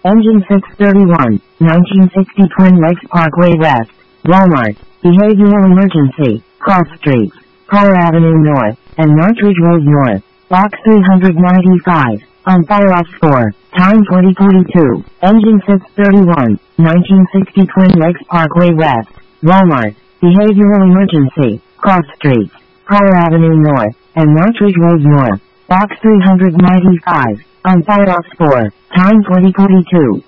Engine 631, 1960 Twin Lakes Parkway West, Walmart, Behavioral Emergency, Cross Streets, Carr Avenue North, and Northridge Road North, Box 395, on fire-off score, time 2042, Engine 631, 1960 Twin Lakes Parkway West, Walmart, Behavioral Emergency, Cross Streets, Carr Avenue North, and Northridge Road North, Box 395, on fire-off score, time 2042.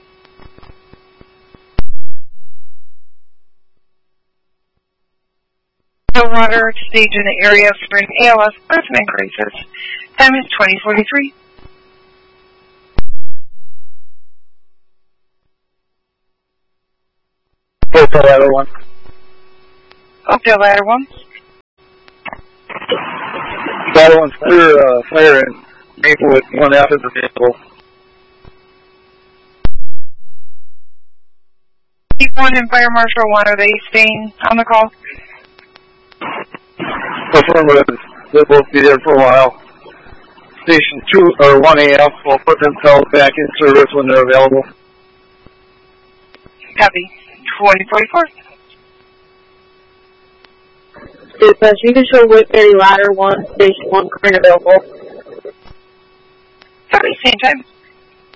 The water stage in the area for an ALS person crisis. Time is 2043. Hotel Ladder 1. Hotel Ladder 1. Ladder 1's clear, fire in Maplewood, 1 out of the vehicle. Chief 1 and Fire Marshal 1, are they staying on the call? Affirmative. They'll both be there for a while. Station 2 or 1AF will put themselves back in service when they're available. Copy. 2044. Dispatch, you can show Whitberry Ladder 1, Station 1, current available. Copy, same time.